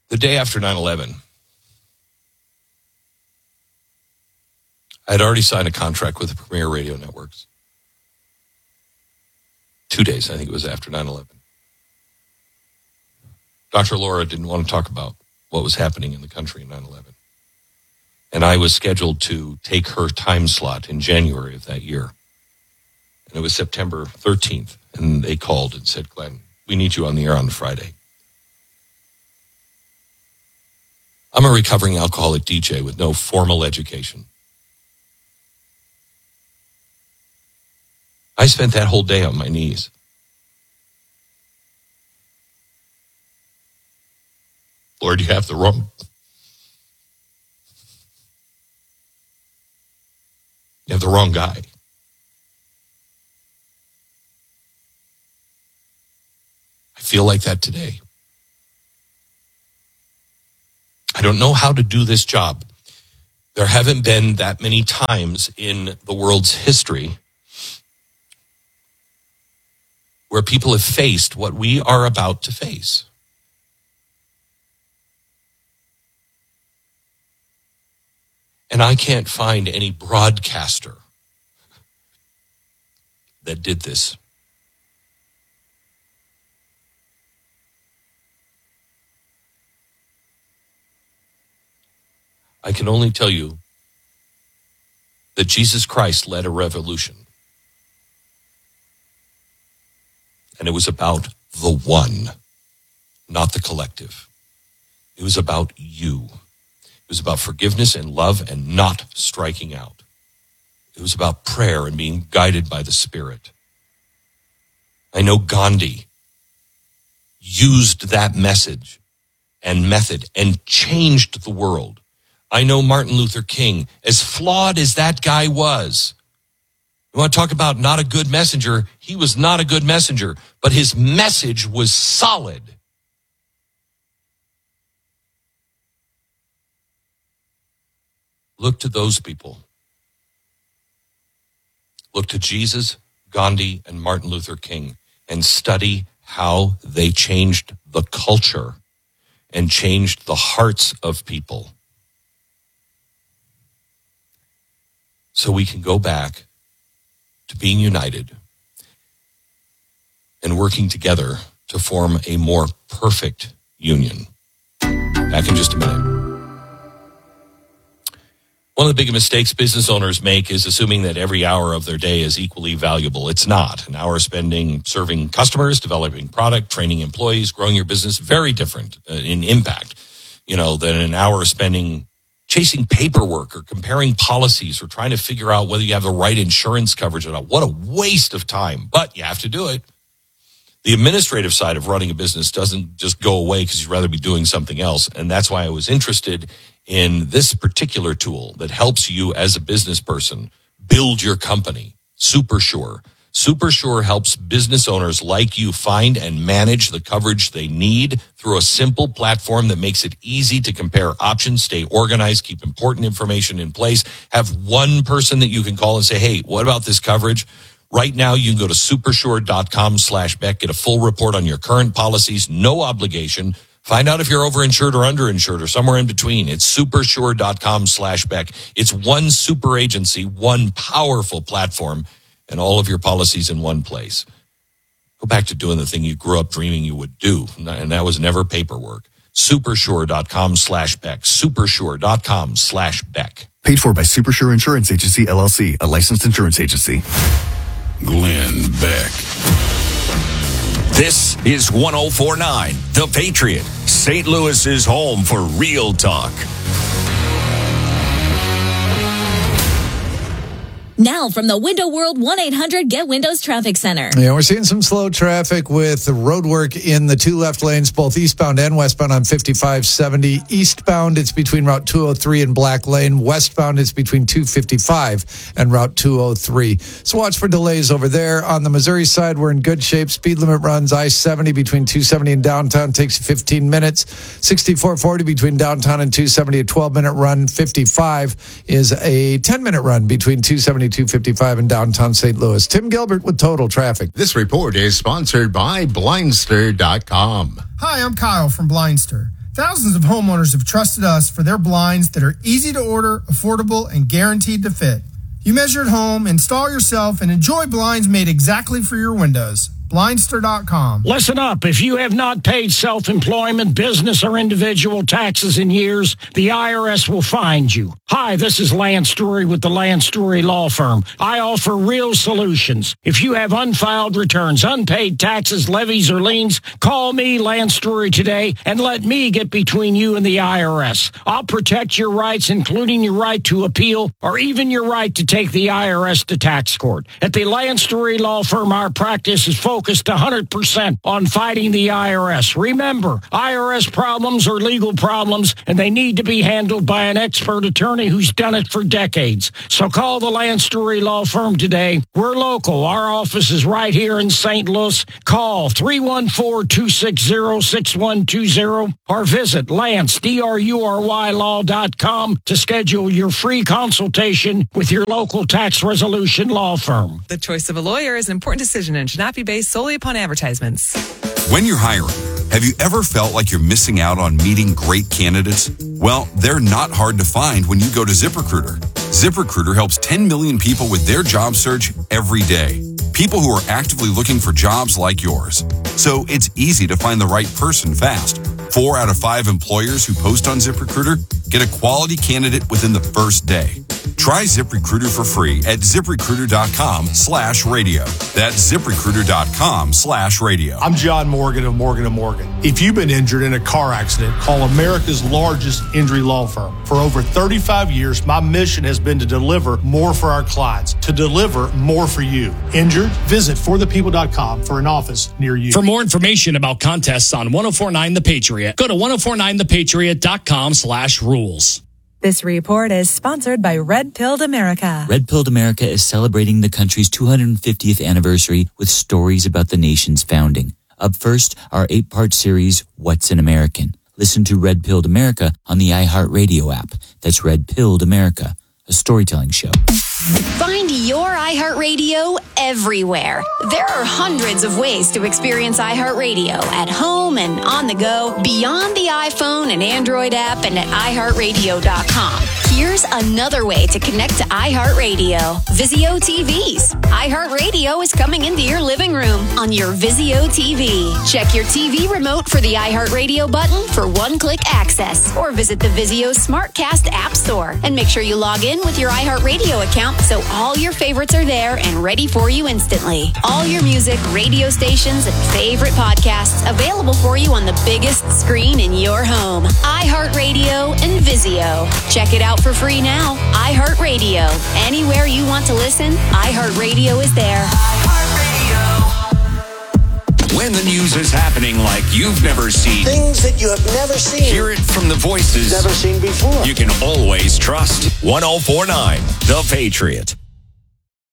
The day after 9/11, I had already signed a contract with the Premier Radio Networks. 2 days, I think it was after 9/11. Dr. Laura didn't want to talk about what was happening in the country in 9/11. And I was scheduled to take her time slot in January of that year. And it was September 13th. And they called and said, Glenn, we need you on the air on Friday. I'm a recovering alcoholic DJ with no formal education. I spent that whole day on my knees. Lord, you have the wrong guy. I feel like that today. I don't know how to do this job. There haven't been that many times in the world's history where people have faced what we are about to face. And I can't find any broadcaster that did this. I can only tell you that Jesus Christ led a revolution. And it was about the one, not the collective. It was about you. It was about forgiveness and love and not striking out. It was about prayer and being guided by the Spirit. I know Gandhi used that message and method and changed the world. I know Martin Luther King, as flawed as that guy was. You want to talk about not a good messenger? He was not a good messenger, but his message was solid. Look to those people. Look to Jesus, Gandhi, and Martin Luther King and study how they changed the culture and changed the hearts of people. So we can go back to being united and working together to form a more perfect union. Back in just a minute. One of the big mistakes business owners make is assuming that every hour of their day is equally valuable. It's not. An hour spending serving customers, developing product, training employees, growing your business, very different in impact, than an hour spending chasing paperwork or comparing policies or trying to figure out whether you have the right insurance coverage or not. What a waste of time, but you have to do it. The administrative side of running a business doesn't just go away because you'd rather be doing something else. And that's why I was interested in this particular tool that helps you as a business person build your company, SuperSure. SuperSure helps business owners like you find and manage the coverage they need through a simple platform that makes it easy to compare options, stay organized, keep important information in place, have one person that you can call and say, hey, what about this coverage? Right now, you can go to supersure.com/Beck, get a full report on your current policies, no obligation. Find out if you're overinsured or underinsured or somewhere in between. It's supersure.com/Beck. It's one super agency, one powerful platform, and all of your policies in one place. Go back to doing the thing you grew up dreaming you would do, and that was never paperwork. Supersure.com/Beck. Supersure.com/Beck. Paid for by Supersure Insurance Agency, LLC, a licensed insurance agency. Glenn Beck. This is 104.9 The Patriot, St. Louis's home for real talk. Now from the Window World 1-800-GET-WINDOWS Traffic Center. Yeah, we're seeing some slow traffic with road work in the two left lanes, both eastbound and westbound on 5570. Eastbound, it's between Route 203 and Black Lane. Westbound, it's between 255 and Route 203. So watch for delays over there. On the Missouri side, we're in good shape. Speed limit runs I-70 between 270 and downtown takes 15 minutes. 6440 between downtown and 270, a 12-minute run. 55 is a 10-minute run between 270 255 in downtown St. Louis. Tim Gilbert with Total Traffic. This report is sponsored by Blindster.com. Hi, I'm Kyle from Blindster. Thousands of homeowners have trusted us for their blinds that are easy to order, affordable, and guaranteed to fit. You measure at home, install yourself, and enjoy blinds made exactly for your windows. Blindster.com. Listen up. If you have not paid self-employment, business, or individual taxes in years, the IRS will find you. Hi, this is Lance Story with the Lance Story Law Firm. I offer real solutions. If you have unfiled returns, unpaid taxes, levies, or liens, call me, Lance Story, today, and let me get between you and the IRS. I'll protect your rights, including your right to appeal, or even your right to take the IRS to tax court. At the Lance Story Law Firm, our practice is focused 100% on fighting the IRS. Remember, IRS problems are legal problems, and they need to be handled by an expert attorney who's done it for decades. So call the Lance Story Law Firm today. We're local. Our office is right here in St. Louis. Call 314-260-6120 or visit LanceDruryLaw.com to schedule your free consultation with your local tax resolution law firm. The choice of a lawyer is an important decision and should not be based solely upon advertisements. When you're hiring, have you ever felt like you're missing out on meeting great candidates? Well, they're not hard to find when you go to ZipRecruiter. ZipRecruiter helps 10 million people with their job search every day. People who are actively looking for jobs like yours. So it's easy to find the right person fast. 4 out of 5 employers who post on ZipRecruiter get a quality candidate within the first day. Try ZipRecruiter for free at ZipRecruiter.com/radio. That's ZipRecruiter.com/radio. I'm John Morgan of Morgan & Morgan. If you've been injured in a car accident, call America's largest injury law firm. For over 35 years, my mission has been to deliver more for our clients, to deliver more for you. Injured? Visit forthepeople.com for an office near you. For more information about contests on 1049 The Patriot, go to 1049thepatriot.com/rules. This report is sponsored by Red Pilled America. Red Pilled America is celebrating the country's 250th anniversary with stories about the nation's founding. Up first, our 8-part series, What's an American? Listen to Red Pilled America on the iHeartRadio app. That's Red Pilled America, a storytelling show. Find your iHeartRadio everywhere. There are hundreds of ways to experience iHeartRadio at home and on the go, beyond the iPhone and Android app and at iHeartRadio.com. Here's another way to connect to iHeartRadio. Vizio TVs. iHeartRadio is coming into your living room on your Vizio TV. Check your TV remote for the iHeartRadio button for one-click access, or visit the Vizio SmartCast app store and make sure you log in with your iHeartRadio account so all your favorites are there and ready for you instantly. All your music, radio stations, and favorite podcasts available for you on the biggest screen in your home. iHeartRadio and Vizio. Check it out for free now. iHeartRadio. Anywhere you want to listen, iHeartRadio is there. When the news is happening like you've never seen. Things that you have never seen. Hear it from the voices never seen before. You can always trust. 1049 The Patriot.